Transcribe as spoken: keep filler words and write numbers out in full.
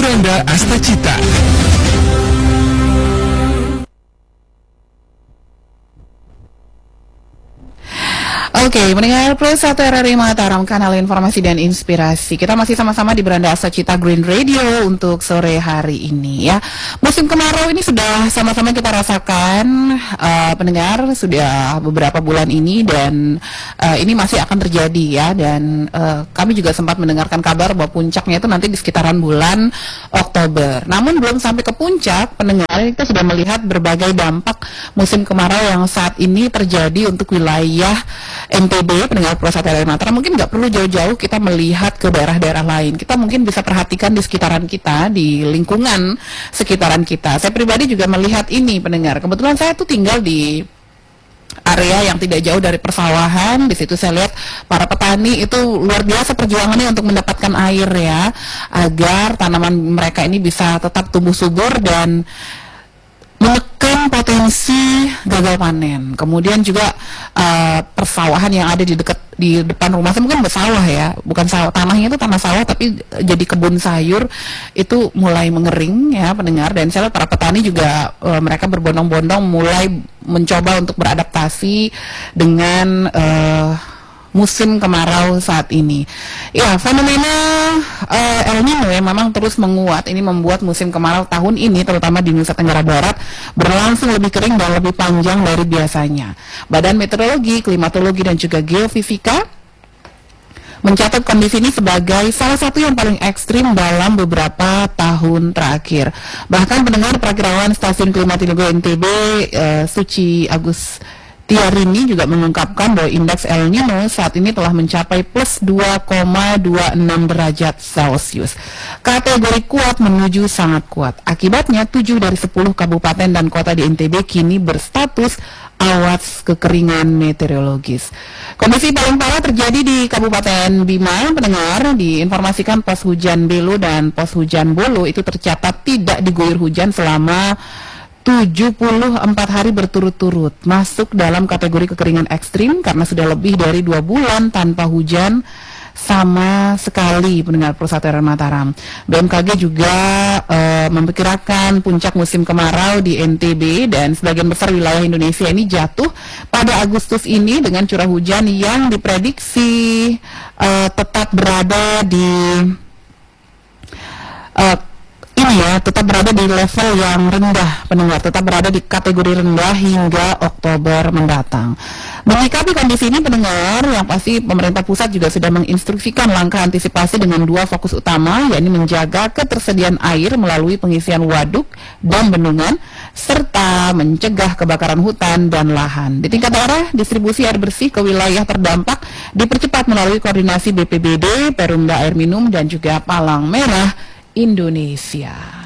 Beranda Astacita. Oke, mendengar Plus satu R R I Mataram, kanal informasi dan inspirasi. Kita masih sama-sama di Beranda Astacita Green Radio untuk sore hari ini ya. Musim kemarau ini sudah sama-sama kita rasakan, uh, pendengar, sudah beberapa bulan ini, dan uh, ini masih akan terjadi ya. Dan uh, kami juga sempat mendengarkan kabar bahwa puncaknya itu nanti di sekitaran bulan Oktober. Namun belum sampai ke puncak, pendengar, kita sudah melihat berbagai dampak musim kemarau yang saat ini terjadi untuk wilayah N T B, pendengar Pro satu R R I Mataram. Mungkin nggak perlu jauh-jauh kita melihat ke daerah-daerah lain. Kita mungkin bisa perhatikan di sekitaran kita, di lingkungan sekitaran kita. Saya pribadi juga melihat ini, pendengar. Kebetulan saya tuh tinggal di area yang tidak jauh dari persawahan. Di situ saya lihat para petani itu luar biasa perjuangannya untuk mendapatkan air ya, agar tanaman mereka ini bisa tetap tumbuh subur dan menekan potensi gagal panen. Kemudian juga uh, persawahan yang ada di dekat di depan rumah saya, mungkin bersawah ya, bukan sawah, tanahnya itu tanah sawah tapi jadi kebun sayur, itu mulai mengering ya, pendengar. Dan saya lihat para petani juga uh, mereka berbondong-bondong mulai mencoba untuk beradaptasi dengan uh, musim kemarau saat ini. Ya, fenomena uh, El Nino yang memang terus menguat ini membuat musim kemarau tahun ini, terutama di Nusa Tenggara Barat, berlangsung lebih kering dan lebih panjang dari biasanya. Badan Meteorologi, Klimatologi, dan juga Geofisika mencatat kondisi ini sebagai salah satu yang paling ekstrim dalam beberapa tahun terakhir. Bahkan pendengar, perakirawan Stasiun Klimatologi N T B, uh, Suci Agus Tiarini juga mengungkapkan bahwa indeks El Nino saat ini telah mencapai plus dua koma dua enam derajat Celcius. Kategori kuat menuju sangat kuat. Akibatnya tujuh dari sepuluh kabupaten dan kota di N T B kini berstatus awas kekeringan meteorologis. Kondisi paling parah terjadi di Kabupaten Bima, pendengar. Diinformasikan pos hujan Belu dan pos hujan Bolu itu tercatat tidak diguyur hujan selama tujuh puluh empat hari berturut-turut, masuk dalam kategori kekeringan ekstrim karena sudah lebih dari dua bulan tanpa hujan sama sekali, pendengar Pro satu R R I Mataram. B M K G juga uh, memperkirakan puncak musim kemarau di N T B dan sebagian besar wilayah Indonesia ini jatuh pada Agustus ini dengan curah hujan yang diprediksi uh, tetap berada di uh, ini ya, tetap berada di level yang rendah, pendengar, tetap berada di kategori rendah hingga Oktober mendatang. Menyikapi kondisi ini, pendengar, yang pasti pemerintah pusat juga sudah menginstruksikan langkah antisipasi dengan dua fokus utama, yakni menjaga ketersediaan air melalui pengisian waduk dan bendungan, serta mencegah kebakaran hutan dan lahan. Di tingkat daerah, distribusi air bersih ke wilayah terdampak dipercepat melalui koordinasi B P B D, Perumda Air Minum, dan juga Palang Merah Indonesia.